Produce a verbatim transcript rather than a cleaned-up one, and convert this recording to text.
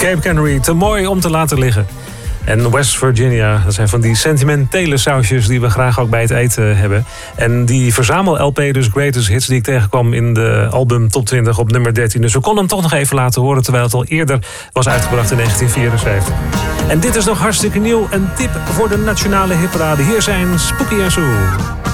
Cape Canary, te mooi om te laten liggen. En West Virginia, dat zijn van die sentimentele sausjes die we graag ook bij het eten hebben. En die verzamel-L P, dus Greatest Hits, die ik tegenkwam in de album Top twintig op nummer dertien. Dus we konden hem toch nog even laten horen, terwijl het al eerder was uitgebracht in negentien vierenzeventig. En dit is nog hartstikke nieuw, een tip voor de Nationale Hitparade. Hier zijn Spooky en Sue.